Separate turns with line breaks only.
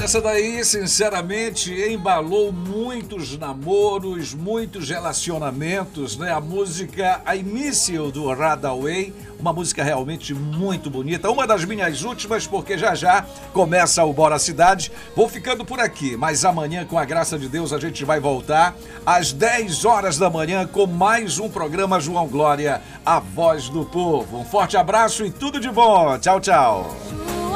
Olha, essa daí, sinceramente, embalou muitos namoros, muitos relacionamentos, né? A música A Initial do Radaway, uma música realmente muito bonita, uma das minhas últimas, porque já já começa o Bora Cidade. Vou ficando por aqui, mas amanhã, com a graça de Deus, a gente vai voltar às 10 horas da manhã com mais um programa João Glória, a voz do povo. Um forte abraço e tudo de bom. Tchau, tchau.